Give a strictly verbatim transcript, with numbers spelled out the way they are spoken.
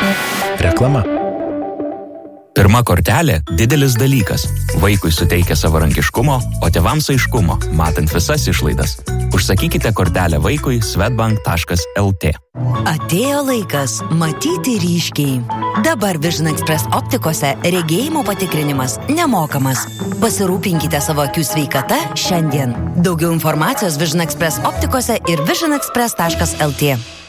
Reklama. Pirma kortelė – didelis dalykas. Vaikui suteikia savarankiškumo, o tėvams aiškumo, matant visas išlaidas. Užsakykite kortelę vaikui swedbank taškas el tė. Atėjo laikas matyti ryškiai. Dabar Vision Express optikose regėjimo patikrinimas nemokamas. Pasirūpinkite savo akių sveikata šiandien. Daugiau informacijos Vision Express optikose ir vision express taškas el tė.